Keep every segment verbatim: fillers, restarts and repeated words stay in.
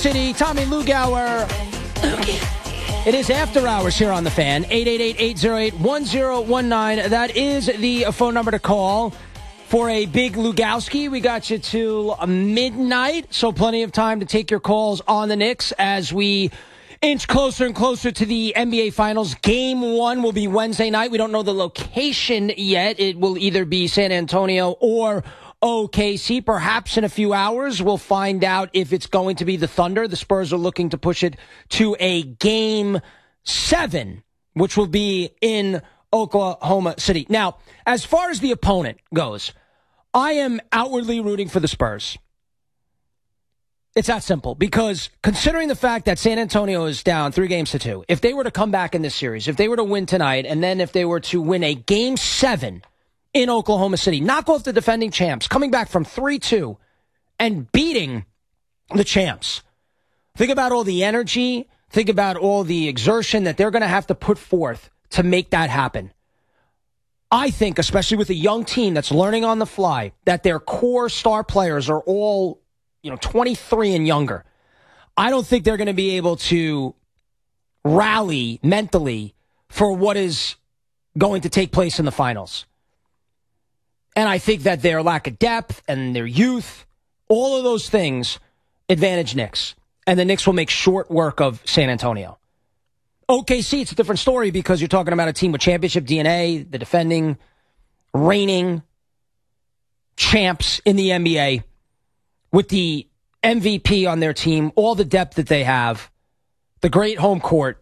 City. Tommy Lugauer. It is after hours here on The Fan. eight eight eight, eight oh eight, one oh one nine. That is the phone number to call for a big Lugowski. We got you till midnight, so plenty of time to take your calls on the Knicks as we inch closer and closer to the N B A Finals. Game one will be Wednesday night. We don't know the location yet. It will either be San Antonio or O K C. Perhaps in a few hours, we'll find out if it's going to be the Thunder. The Spurs are looking to push it to a game seven, which will be in Oklahoma City. Now, as far as the opponent goes, I am outwardly rooting for the Spurs. It's that simple, because considering the fact that San Antonio is down three games to two, if they were to come back in this series, if they were to win tonight, and then if they were to win a game seven in Oklahoma City, knock off the defending champs, coming back from three two and beating the champs, think about all the energy, think about all the exertion that they're going to have to put forth to make that happen. I think, especially with a young team that's learning on the fly, that their core star players are all, you know, twenty-three and younger. I don't think they're going to be able to rally mentally for what is going to take place in the finals. And I think that their lack of depth and their youth, all of those things advantage Knicks. And the Knicks will make short work of San Antonio. O K C, it's a different story because you're talking about a team with championship D N A, the defending, reigning champs in the N B A, with the M V P on their team, all the depth that they have, the great home court.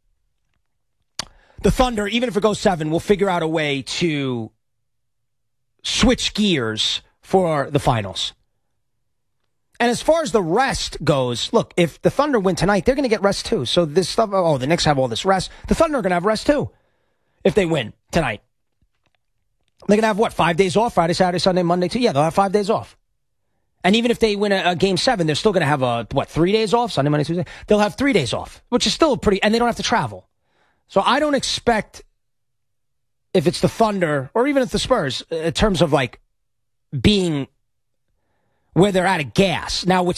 The Thunder, even if it goes seven, will figure out a way to switch gears for the finals. And as far as the rest goes, look, if the Thunder win tonight, they're going to get rest too. So this stuff, oh, the Knicks have all this rest. The Thunder are going to have rest too if they win tonight. They're going to have, what, five days off? Friday, Saturday, Sunday, Monday, too? Yeah, they'll have five days off. And even if they win a, a game seven, they're still going to have, a, what, three days off? Sunday, Monday, Tuesday? They'll have three days off, which is still pretty, and they don't have to travel. So I don't expect, if it's the Thunder, or even if the Spurs, in terms of, like, being where they're out of gas. Now, with